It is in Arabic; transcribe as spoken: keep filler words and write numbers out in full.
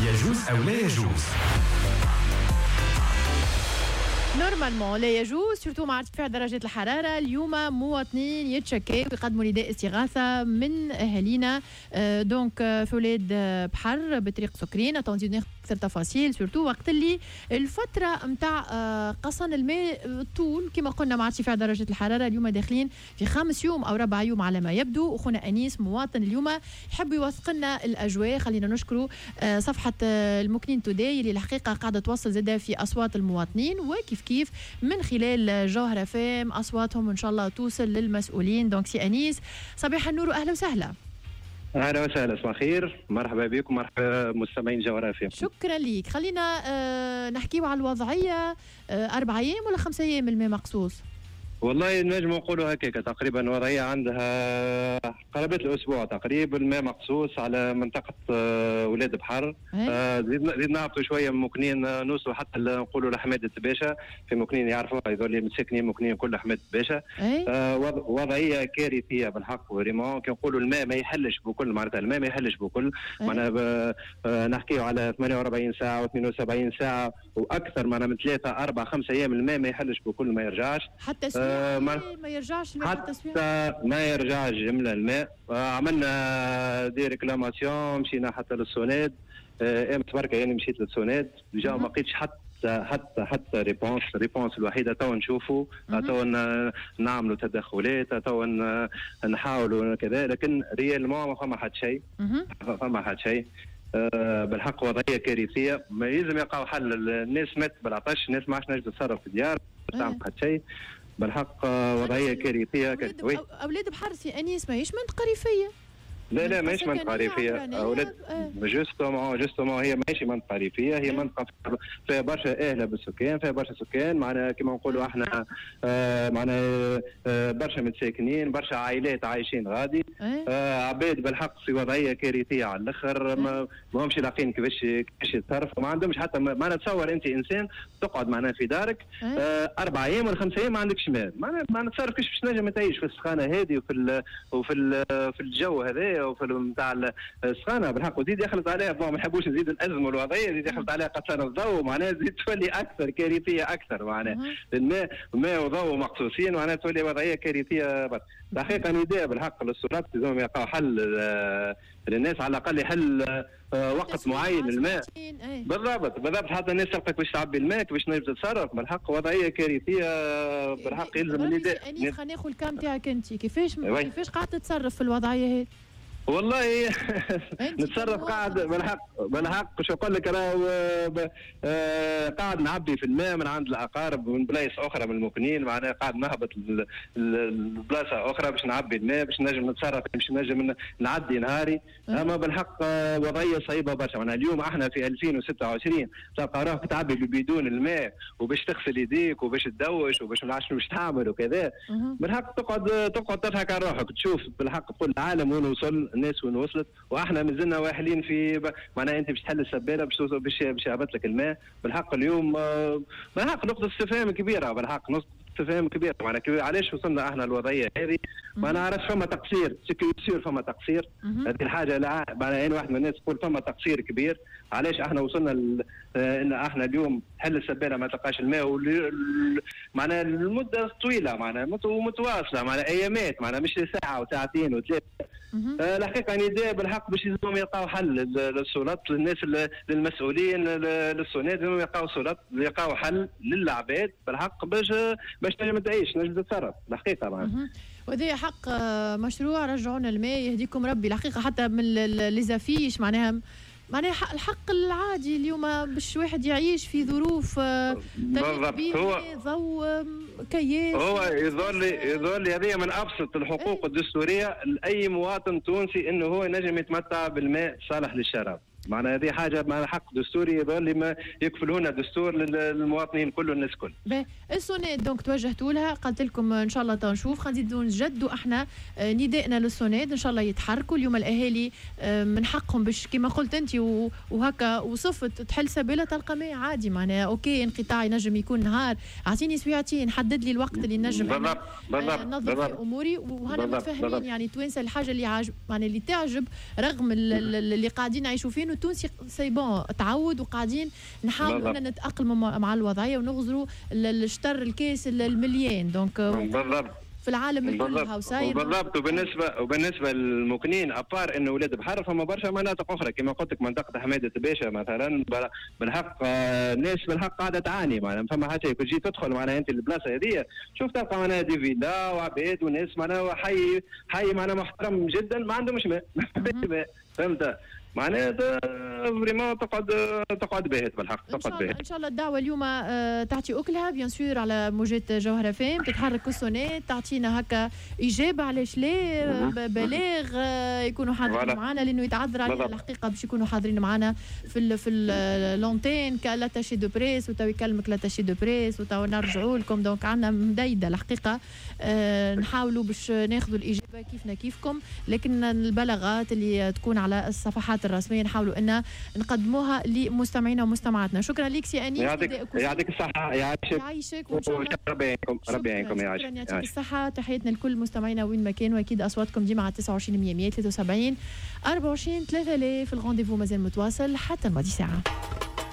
يجوز أو لا يجوز؟ نورمالمون لا يجوز، سورتو مع ارتفاع درجات الحراره. اليوم مواطنين يتشكوا ويقدموا نداء استغاثه من اهالينا آه دونك آه في ولاد آه بحر بطريق سكرين. اتوندي ناخذ اكثر تفاصيل سورتو وقت اللي الفتره نتاع آه قصن الماء طول كما قلنا مع ارتفاع درجه الحراره. اليوم داخلين في خامس يوم او ربع يوم على ما يبدو. اخونا انيس مواطن اليوم يحب يوثق لنا الاجواء. خلينا نشكروا آه صفحه آه المكنين توداي اللي الحقيقه قاعده توصل زاده في اصوات المواطنين وكيف كيف من خلال جوهرة فام أصواتهم إن شاء الله توصل للمسؤولين. دونك سي أنيس صباح النور وأهلا وسهلا. أهلا وسهلا، صباح الخير، مرحبا بكم، مرحبا مستمعين جوهرة فام. شكرا ليك. خلينا آه نحكيو على الوضعية. آه أربع أيام ولا خمسة أيام الماء مقصوص؟ والله نجم نقولوا هكاك تقريبا وضعية عندها قرابة الأسبوع تقريبا. الماء مقصوص على منطقة ولاد بحر. آه زيد نعطوا شوية من مكنين نوصلوا حتى نقولوا لحمادة باشا. في مكنين يعرفوا هذول اللي مساكنين مكنين كل حمادة باشا. آه وضعية كارثية بالحق وريمون. كي نقولوا الماء ما يحلش بكل، معناتها الماء ما يحلش بكل. معناها آه نحكيوا على ثمانية وأربعين ساعة واثنين وسبعين ساعة وأكثر، معناها من ثلاثة أربع خمسة أيام الماء ما يحلش بكل، ما يرجعش. حتى آه ما, ما يرجعش الماء حتى, حتى ما يرجعش جملة الماء. آه عملنا دي ريكلاماسيون، مشينا حتى للسوناد. آه امس بركة يعني مشيت للسوناد جا ما لقيتش حتى حتى حتى ريبونس. ريبونس الوحيده تو نشوفوا، تو نعملوا تدخلات، تو نحاولوا كذا، لكن ريالمون ما فما حد شيء، ما فما حد شيء. أه بالحق وضعيه كارثيه، ما يلزم يقع حل. الناس ماتت بالعطش، الناس ما عادش نجم تصرف في الديار، ما تعمل حد شيء. بالحق وضعيه كارثيه. أولاد, أولاد بحر سي أنيس ماهيش منطقه ريفيه. لا لا ماهيش منطقة ريفية أولاد، جوستومون جوستومون هي ماهيش منطقة ريفية، هي منطقة فيها برشا أهلة بالسكان، فيها برشا سكان، معناها كما نقولوا احنا آه معناها آه برشا متساكنين، برشا عائلات عايشين غادي. آه عباد بالحق في وضعية كارثية على الآخر، ما همش لاقين كيفاش كيفاش يتصرفوا، ما عندهمش حتى. ما نتصور أنت إنسان تقعد معناها في دارك آه أربع أيام ولا خمسة أيام ما عندكش مال، ما نتصرف كيفاش باش تنجم تعيش في السخانة هذه وفي ال وفي ال في الجو هذا وفي نتاع السخانه بالحق. وزيد دخلت عليها ما نحبوش نزيد الازمه الوضعيه، زيد دخلت عليها قطران الضوء، معناها زيد تولي اكثر كارثيه اكثر. معناها الماء الماء وضوء مقصوصين، معناها تولي وضعيه كارثيه. بس الحقيقه نداء بالحق للسلطات لازم يلقاو حل للناس، على الاقل يحل وقت معين للماء. بالضبط بالضبط، حتى الناس تلقى كيفاش تعبي الماء، كيفاش تنجم تتصرف. بالحق وضعيه كارثيه بالحق. يلزم النداء. خلينا ناخذ الكام تاعك انت، كيفاش كيفاش قاعد تتصرف في الوضعيه هذه؟ والله نتصرف قاعد بالحق بالحق. شو اقول لك انا آه قاعد نعبي في الماء من عند الاقارب من بلايص اخرى من المكنين، معناها قاعد نهبط لبلاصه اخرى باش نعبي الماء باش نجم نتصرف، باش نجم نعدي نهاري. اما بالحق آه وضعيه صعيبه برشا. معناها اليوم احنا في ألفين وستة وعشرين تلقى روحك تعبي بدون الماء وباش تغسل يديك وباش تدوش وباش ما عرفتش واش تعمل وكذا. بالحق تقعد تقعد تضحك على روحك، تشوف بالحق تقول العالم وين وصل، الناس وين وصلت، واحنا مازلنا واحلين في ب... معناها انت باش تحل السباله باش توصل باش باش يهبط لك الماء. بالحق اليوم بالحق نقطه استفهام كبيره، بالحق نقطه استفهام كبيره. معناها علاش وصلنا احنا الوضعيه هذه؟ ما نعرفش. فما تقصير سيكور، فما تقصير. هذه الحاجه لا معناها انا واحد من الناس تقول فما تقصير كبير. علاش احنا وصلنا ل... ان احنا اليوم حل السباله ما تلقاش الماء ول... معناها المده طويله، معناها متواصله، معناها ايامات، معناها مش ساعه وساعتين وثلاثه. آه الحقيقه نداء بالحق باش لازم يلقاو حل للسلطات، للناس للمسؤولين للسونات، لازم يلقاو سلطات يلقاو حل للعباد بالحق باش باش تنجم تعيش نجم تتصرف الحقيقه. معناها وهذا حق مشروع رجعونا الماء يهديكم ربي. الحقيقه حتى من ليزافيش معناها معناها الحق العادي اليوم باش واحد يعيش في ظروف بالضبط. هو ضوء كياس، هو يظل يظل هذه من ابسط الحقوق الدستوريه لاي مواطن تونسي انه هو ينجم يتمتع بالماء صالح للشراب. معناها هذه حاجه مع حق دستوري يظل ما يكفل هنا دستور للمواطنين كل الناس كل. السوناد دونك توجهتوا لها، قالت لكم ان شاء الله تنشوف خلينا نجدوا احنا ندائنا للسوناد ان شاء الله يتحركوا. اليوم الاهالي من حقهم باش كما قلت انت وهكا وصفت تحل سبيله تلقى ماء عادي. معناها اوكي انقطاع ينجم يكون نهار، اعطيني سويعتين حدد لي الوقت اللي نجم بالضبط بالضبط نظف في اموري. وهنا متفاهمين يعني توانسه الحاجه اللي عاجب معناها اللي تعجب رغم اللي قاعدين يعيشوا فيه لانه التونسي سي بون تعود وقاعدين نحاولوا ان نتاقلموا مع الوضعيه ونغزروا الشطر الكيس المليان دونك بالضبط في العالم الكل هاو صاير بالضبط. وبالنسبه وبالنسبه للمكنين ابار انه ولاد بحر فما برشا مناطق اخرى كما قلت لك منطقه حماده باشا مثلا بالحق الناس بالحق قاعده تعاني معناها فما حتى كي تجي تدخل معناها انت البلاصه هذه شوف تلقى معناها دي فيلا وعباد وناس معناها حي حي معناها محترم جدا ما عندهمش ماء فهمت معناتها فريمون تقعد تقعد باهت بالحق تقعد باهت. ان شاء الله الدعوه اليوم تعطي اكلها بيان سور على موجات جوهره فام تتحرك السونات تعطينا هكا اجابه علاش لا بلاغ يكونوا حاضرين معنا لانه يتعذر علينا الحقيقه باش يكونوا حاضرين معنا في ال في اللونتين كلاتاشي دو بريس وتو يكلمك لاتاشي دو بريس وتو نرجعوا لكم دونك عندنا مديده الحقيقه أه نحاولوا باش ناخذوا الاجابه كيفنا كيفكم لكن البلاغات اللي تكون على الصفحات الرسميه نحاولوا ان نقدموها لمستمعينا ومستمعاتنا. شكرا لك سي انيس. يعطيك يعطيك الصحه يعيشك يعيشك وان شاء الله ربي يعينكم ربي يعينكم يعيشك. شكرا يعطيك الصحه تحياتنا لكل مستمعينا وين ما كانوا واكيد اصواتكم ديما على تسعة وعشرين مية ثلاثة وسبعين أربعة وعشرين ثلاثة آلاف الغونديفو مازال متواصل حتى الماضي ساعه.